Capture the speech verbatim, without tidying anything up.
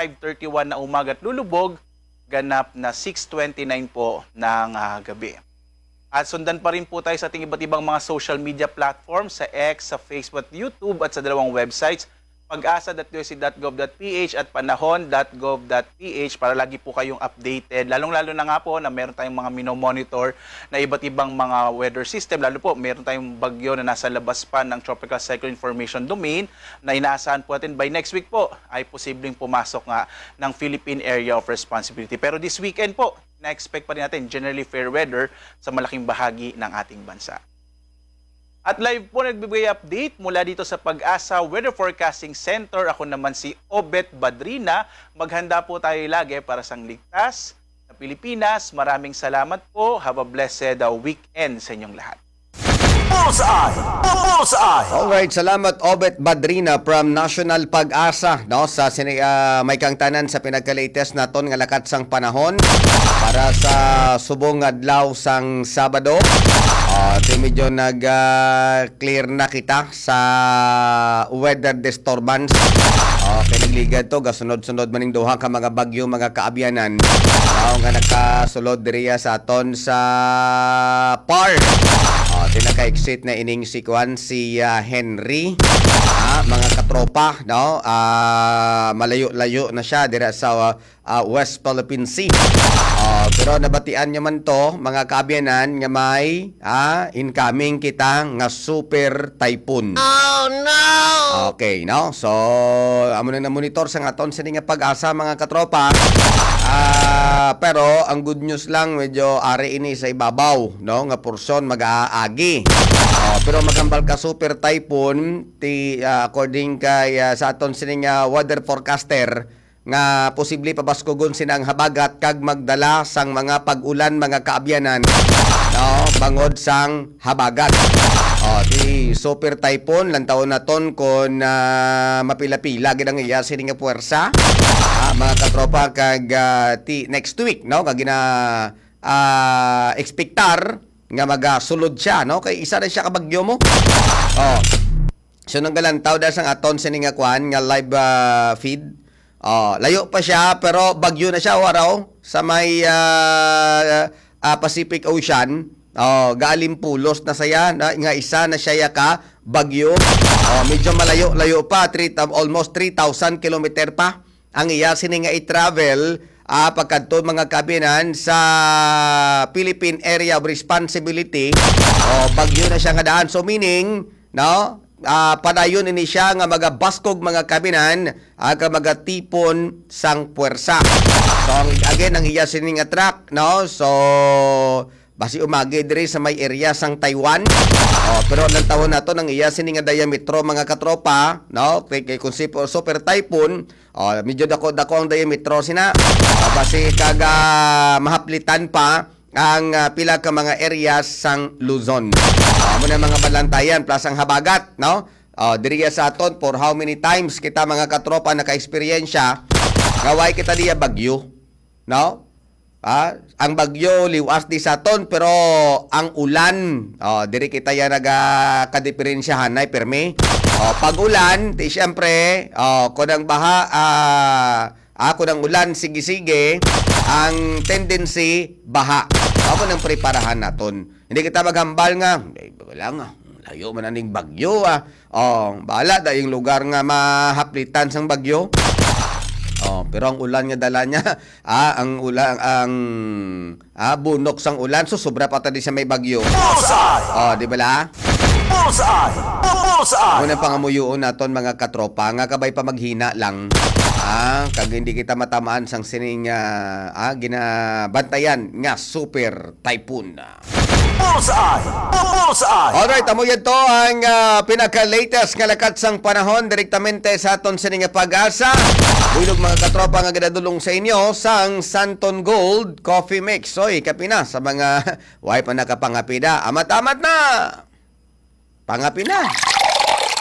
five thirty-one na umaga at lulubog, ganap na six twenty-nine po ng uh, gabi. At sundan pa rin po tayo sa ating iba't ibang mga social media platforms, sa X, sa Facebook, YouTube at sa dalawang websites, pag-asa dot u s c dot gov dot p h at panahon dot gov dot p h para lagi po kayong updated. Lalong-lalo na nga po na meron tayong mga minomonitor na iba't ibang mga weather system. Lalo po, meron tayong bagyo na nasa labas pa ng Tropical Cyclone Information Domain na inaasahan po natin by next week po ay posibleng pumasok nga ng Philippine Area of Responsibility. Pero this weekend po, na-expect pa rin natin generally fair weather sa malaking bahagi ng ating bansa. At live po nagbibigay update mula dito sa Pag-asa Weather Forecasting Center. Ako naman si Obet Badrina. Maghanda po tayo lagi para sa ligtas sa Pilipinas. Maraming salamat po. Have a blessed uh, weekend sa inyong lahat. Bullseye! Bullseye! Alright, salamat Obet Badrina from National Pag-asa, no, sa uh, may kang tanan sa pinagka-latest naton nga lakat sang panahon para sa subong adlaw sang Sabado. Uh, di medyo nag-clear uh, na kita sa weather disturbance. Uh, Pinagligad to, gasunod-sunod maning duha ka mga bagyo, mga kaabyanan. Uh, nga nakasulod diriya sa aton sa P A R. Uh, Tinaka-exit na ining si Kwan, si uh, Henry. Uh, mga katropa, no? Uh, malayo-layo na siya dira sa uh, uh, West Philippine Sea. Uh, pero nabatian nyo man to, mga kaabyanan, nga may uh, incoming kita nga super typhoon. Oh no! Okay, no? So, amo na na-monitor sa aton sa nga Pag-asa, mga katropa. Uh, pero, ang good news lang, medyo ari ini sa ibabaw, no? Nga porsyon mag-aagi. Uh, pero magambal ka super typhoon, ti, uh, according kay uh, sa aton sa nga weather forecaster, nga posible pabaskugon sinang habagat kag magdala sang mga pag-ulan, mga kaabyanan, no, bangod sang habagat. Oh, di super typhoon lantaw naton kon uh, mapila-pila gid ang iya sini nga puwersa. Ah, mga katropa kag uh, ti next week, no, kag gina uh, expectar nga magasulod siya, no, kay isa na siya ka bagyo mo. Oh. So nang galantaw da sang aton sini nga kwan nga live uh, feed. Oh, layo pa siya pero bagyo na siya waraw sa may uh, uh, Pacific Ocean. Oh, galimpulos na saya na, nga isa na siya ka bagyo. Oh, medyo malayo-layo pa, three, almost three thousand kilometer pa ang iya sini nga i-travel uh, pagkadto mga kabinan sa Philippine Area of Responsibility. Oh, bagyo na siya nga daan. So meaning, no, Uh, padayon ini siya nga magabaskog mga kabinan aga magatipon sang puwersa. So again ang iya sining track, no, so basi umagi diri sa may area sang Taiwan. Oh, pero ang tawon nato ng iya sining diametro, mga katropa, no, kay, kay kung super typhoon, oh, medyo dako dako ang diametro sina. Oh, basi kaga mahaplitan pa ang uh, pila ka mga areas sang Luzon. Uh, muna mga balantayan, plasang habagat, no? Uh, diriya sa aton, for how many times kita mga katropa naka-eksperyensya, gaway kita diya bagyo, no? Uh, ang bagyo, liwas di sa aton, pero ang ulan, uh, diri kita yan naga-kadiferensyahan na, permi. Uh, pag ulan, di siyempre, uh, kung ang baha, uh, ako ng ulan, sige-sige, ang tendency, baha. Ako nang preparahan naton. Hindi kita maghambal nga, eh, wala nga, layo man aning bagyo ah. Oh, bahala dahil lugar nga mahaplitan sang bagyo. Oh, pero ang ulan nga dala niya, ah, ang ulan, ang ah, bunok sang ulan, so sobra pa tadi sa may bagyo. Bullseye! Oh, di ba la? Bullseye! Bullseye! Muna pangamuyoon naton mga katropa, nga kabay pa maghina lang. Ah, kag hindi kita matamaan sang sining uh, ah, ginabantayan nga super typhoon. Bullseye! Bullseye! Alright, amo yan to ang uh, pinaka-latest nga lakat sang panahon direktamente sa aton sining nga Pag-asa. Bulog mga katropa nga ginadulong sa inyo sang Santon Gold Coffee Mix. Oy, kapi na sa mga way pa nakapangapida. Amat-amat na! Pangapi na!